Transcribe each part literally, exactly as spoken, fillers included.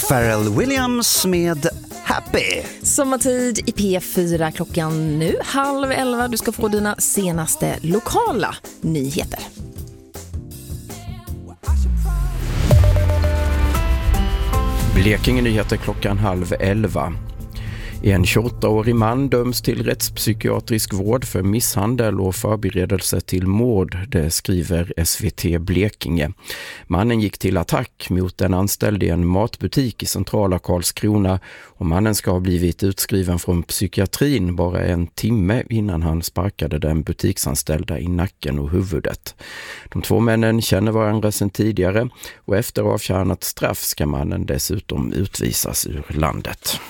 Pharrell Williams med Happy. Sommartid i P fyra klockan nu, halv elva. Du ska få dina senaste lokala nyheter. Blekinge nyheter klockan halv elva. En tjugoåttaårig man döms till rättspsykiatrisk vård för misshandel och förberedelse till mord, det skriver S V T Blekinge. Mannen gick till attack mot en anställd i en matbutik i centrala Karlskrona och mannen ska ha blivit utskriven från psykiatrin bara en timme innan han sparkade den butiksanställda i nacken och huvudet. De två männen känner varandra sedan tidigare och efter avtjänat straff ska mannen dessutom utvisas ur landet.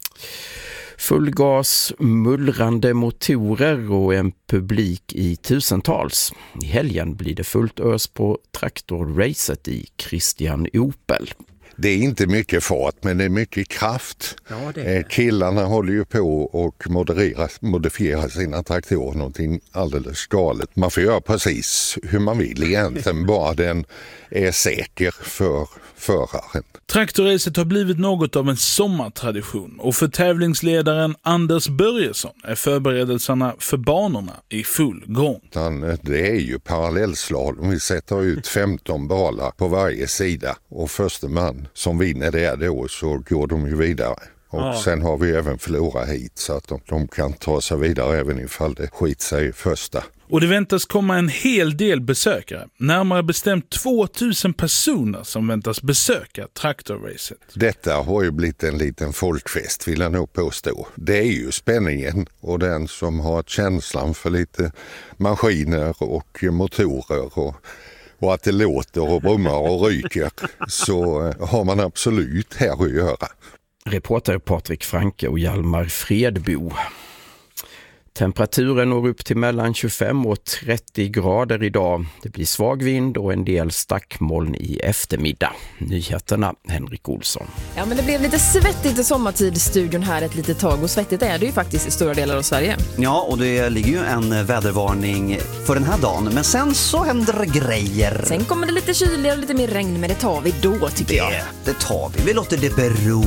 Full gas, mullrande motorer och en publik i tusentals. I helgen blir det fullt ös på traktorracet i Christian Opel. Det är inte mycket fart, men det är mycket kraft. Ja, det är. Killarna håller ju på och moderera, modifiera sina traktorer, någonting alldeles galet. Man får göra precis hur man vill egentligen, bara den är säker för föraren. Traktorracet har blivit något av en sommartradition och för tävlingsledaren Anders Börjesson är förberedelserna för banorna i full gång. Det är ju parallellslalom. Vi sätter ut femton balar på varje sida och första man som vinner det då så går de ju vidare. Och ja. Sen har vi även förlorat hit så att de, de kan ta sig vidare även ifall det skit sig första. Och det väntas komma en hel del besökare. Närmare bestämt tvåtusen personer som väntas besöka traktorracet. Detta har ju blivit en liten folkfest, vill jag nog påstå. Det är ju spänningen och den som har känslan för lite maskiner och motorer och, och att det låter och brummar och ryker, så har man absolut här att göra. Reporter Patrik Franke och Hjalmar Fredbo. Temperaturen når upp till mellan tjugofem och trettio grader idag. Det blir svag vind och en del stackmoln i eftermiddag. Nyheterna, Henrik Olsson. Ja, men det blev lite svettigt i sommartid i studion här ett litet tag. Och svettigt är det ju faktiskt i stora delar av Sverige. Ja, och det ligger ju en vädervarning för den här dagen. Men sen så händer det grejer. Sen kommer det lite kyligare och lite mer regn, men det tar vi då tycker det, jag. Det tar vi. Vi låter det bero.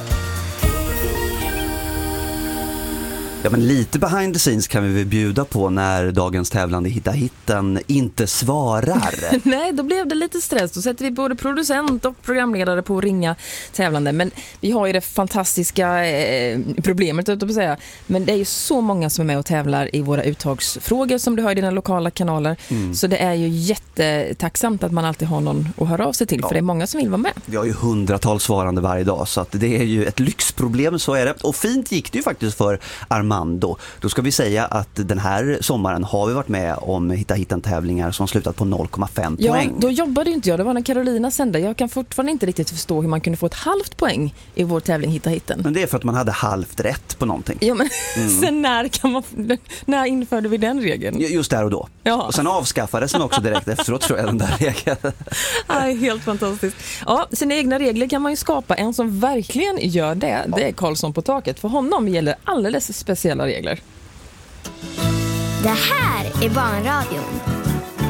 Ja, men lite behind the scenes kan vi väl bjuda på när dagens tävlande Hitta Hitten inte svarar. Nej, då blev det lite stress. Då sätter vi både producent och programledare på att ringa tävlande. Men vi har ju det fantastiska eh, problemet att säga. Men det är ju så många som är med och tävlar i våra uttagsfrågor som du har i dina lokala kanaler. Mm. Så det är ju jättetacksamt att man alltid har någon att höra av sig till. Ja. För det är många som vill vara med. Vi har ju hundratals svarande varje dag så att det är ju ett lyxproblem, så är det. Och fint gick det ju faktiskt för Armand. Då. Då ska vi säga att den här sommaren har vi varit med om Hitta Hitten-tävlingar som slutat på noll komma fem ja, poäng. Då jobbade inte jag. Det var när Carolina sände. Jag kan fortfarande inte riktigt förstå hur man kunde få ett halvt poäng i vår tävling Hitta Hitten. Men det är för att man hade halvt rätt på någonting. Ja, men mm. sen när kan man när införde vi den regeln? Just där och då. Ja. Och sen avskaffades den också direkt efteråt, tror jag, den där regeln. Ja, helt fantastiskt. Ja, sina egna regler kan man ju skapa. En som verkligen gör det, ja. Det är Karlsson på taket. För honom gäller alldeles speciella regler. Det här är Barnradion.